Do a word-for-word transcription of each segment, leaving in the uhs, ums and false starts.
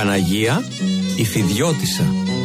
Παναγία, η Φιδιώτισσα.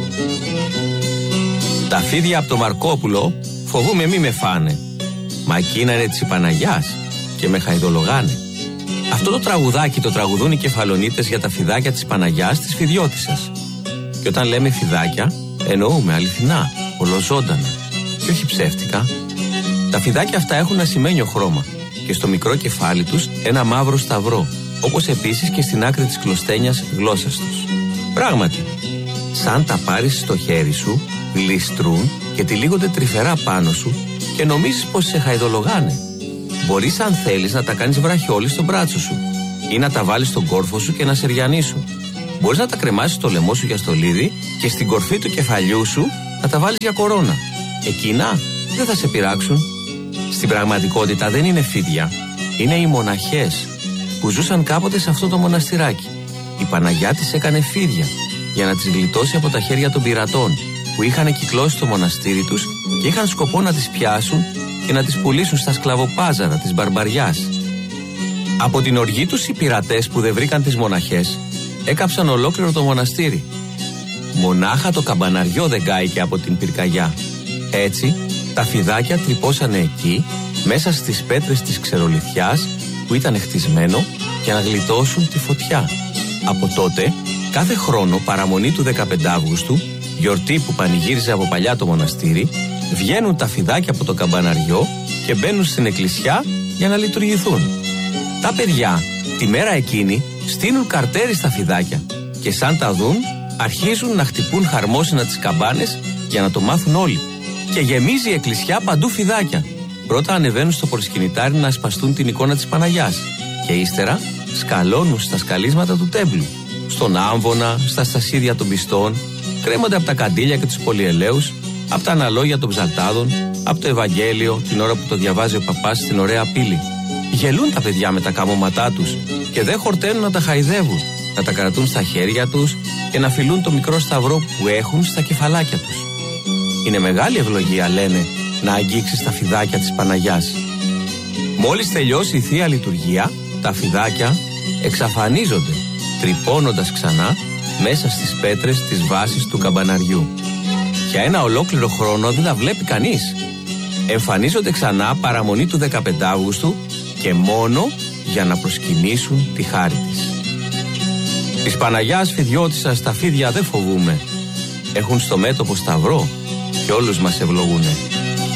Τα φίδια από το Μαρκόπουλο φοβούμαι μη με φάνε. Μα εκείνα είναι της Παναγιάς και με χαϊδολογάνε. Αυτό το τραγουδάκι το τραγουδούν οι Κεφαλονίτες για τα φιδάκια της Παναγιάς της Φιδιώτισσας. Και όταν λέμε φιδάκια, εννοούμε αληθινά, ολοζώντανα και όχι ψεύτικα. Τα φιδάκια αυτά έχουν ασημένιο χρώμα και στο μικρό κεφάλι τους ένα μαύρο σταυρό, όπως επίσης και στην άκρη της κλωστένιας γλώσσας τους. Πράγματι, σαν τα πάρεις στο χέρι σου, γλιστρούν και τυλίγονται τρυφερά πάνω σου και νομίζεις πως σε χαϊδολογάνε. Μπορείς αν θέλεις να τα κάνεις βραχιόλι στο μπράτσο σου ή να τα βάλεις στον κόρφο σου και να σεριανίσουν. Μπορείς να τα κρεμάσεις στο λαιμό σου για στολίδι και στην κορφή του κεφαλιού σου να τα βάλεις για κορώνα. Εκείνα δεν θα σε πειράξουν. Στην πραγματικότητα δεν είναι φίδια, είναι οι μοναχές που ζούσαν κάποτε σε αυτό το μοναστηράκι. Η Παναγιά τις έκανε φίδια για να τις γλιτώσει από τα χέρια των πειρατών που είχαν κυκλώσει το μοναστήρι τους και είχαν σκοπό να τις πιάσουν και να τις πουλήσουν στα σκλαβοπάζαρα της Μπαρμπαριάς. Από την οργή τους οι πειρατές που δεν βρήκαν τις μοναχές έκαψαν ολόκληρο το μοναστήρι. Μονάχα το καμπαναριό δεν κάηκε από την πυρκαγιά. Έτσι τα φιδάκια τρυπώσανε εκεί μέσα στις πέτρες της ξερολιθιάς που ήταν χτισμένο για να γλιτώσουν τη φωτιά. Από τότε κάθε χρόνο παραμονή του δεκαπέντε Αυγούστου, γιορτή που πανηγύριζε από παλιά το μοναστήρι, βγαίνουν τα φιδάκια από το καμπαναριό και μπαίνουν στην εκκλησιά για να λειτουργηθούν. Τα παιδιά τη μέρα εκείνη στείνουν καρτέρι στα φιδάκια και σαν τα δουν αρχίζουν να χτυπούν χαρμόσυνα τις καμπάνες για να το μάθουν όλοι. Και γεμίζει η εκκλησιά παντού φιδάκια. Πρώτα ανεβαίνουν στο προσκυνητάρι να ασπαστούν την εικόνα της Παναγιάς και ύστερα σκαλώνουν στα σκαλίσματα του τέμπλου, στον άμβονα, στα στασίδια των πιστών, κρέμονται από τα καντήλια και τους πολυελαίους, από τα αναλόγια των ψαλτάδων, από το Ευαγγέλιο την ώρα που το διαβάζει ο παπάς στην ωραία πύλη. Γελούν τα παιδιά με τα καμώματά τους και δεν χορταίνουν να τα χαϊδεύουν, να τα κρατούν στα χέρια τους και να φιλούν το μικρό σταυρό που έχουν στα κεφαλάκια τους. Είναι μεγάλη ευλογία, λένε, να αγγίξεις τα φιδάκια της Παναγιάς. Μόλις τελειώσει η Θεία Λειτουργία, τα φιδάκια εξαφανίζονται, τρυπώνοντας ξανά μέσα στις πέτρες της βάσης του καμπαναριού. Για ένα ολόκληρο χρόνο δεν τα βλέπει κανείς. Εμφανίζονται ξανά παραμονή του δεκαπέντε Αυγούστου και μόνο για να προσκυνήσουν τη χάρη της. Της Παναγιάς Φιδιώτισσας τα φίδια δεν φοβούμε. Έχουν στο μέτωπο σταυρό και όλους μας ευλογούνε.